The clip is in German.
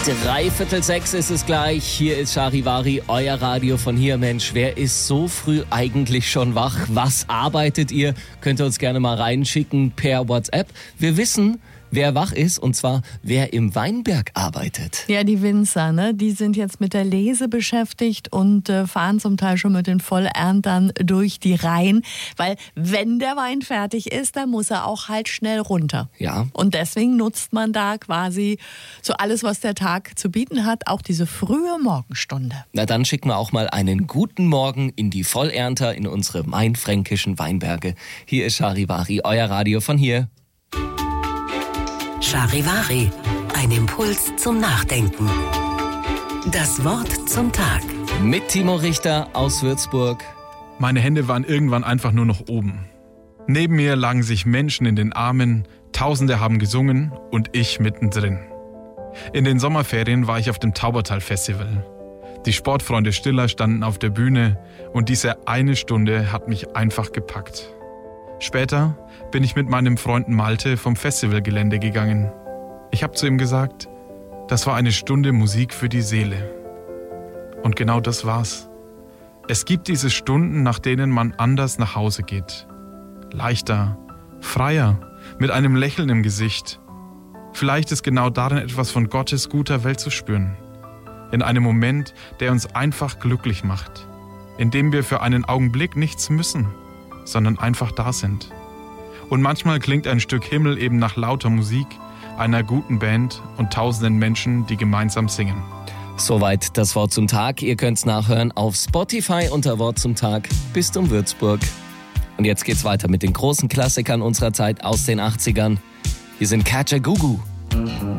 5:03 ist es gleich. Hier ist Charivari, euer Radio von hier. Mensch, wer ist so früh eigentlich schon wach? Was arbeitet ihr? Könnt ihr uns gerne mal reinschicken per WhatsApp. Wir wissen, wer wach ist, und zwar wer im Weinberg arbeitet. Ja, die Winzer, ne? Die sind jetzt mit der Lese beschäftigt und fahren zum Teil schon mit den Vollerntern durch die Reihen. Weil wenn der Wein fertig ist, dann muss er auch halt schnell runter. Ja. Und deswegen nutzt man da quasi so alles, was der Tag zu bieten hat, auch diese frühe Morgenstunde. Na, dann schicken wir auch mal einen guten Morgen in die Vollernter in unsere mainfränkischen Weinberge. Hier ist Charivari, euer Radio von hier. Charivari, ein Impuls zum Nachdenken. Das Wort zum Tag. Mit Timo Richter aus Würzburg. Meine Hände waren irgendwann einfach nur noch oben. Neben mir lagen sich Menschen in den Armen, Tausende haben gesungen und ich mittendrin. In den Sommerferien war ich auf dem Taubertal-Festival. Die Sportfreunde Stiller standen auf der Bühne und diese eine Stunde hat mich einfach gepackt. Später bin ich mit meinem Freund Malte vom Festivalgelände gegangen. Ich habe zu ihm gesagt, das war eine Stunde Musik für die Seele. Und genau das war's. Es gibt diese Stunden, nach denen man anders nach Hause geht. Leichter, freier, mit einem Lächeln im Gesicht. Vielleicht ist genau darin etwas von Gottes guter Welt zu spüren. In einem Moment, der uns einfach glücklich macht. In dem wir für einen Augenblick nichts müssen, sondern einfach da sind. Und manchmal klingt ein Stück Himmel eben nach lauter Musik, einer guten Band und tausenden Menschen, die gemeinsam singen. Soweit das Wort zum Tag. Ihr könnt's nachhören auf Spotify unter Wort zum Tag. Bistum Würzburg. Und jetzt geht's weiter mit den großen Klassikern unserer Zeit aus den 80ern. Hier sind Kajagoogoo.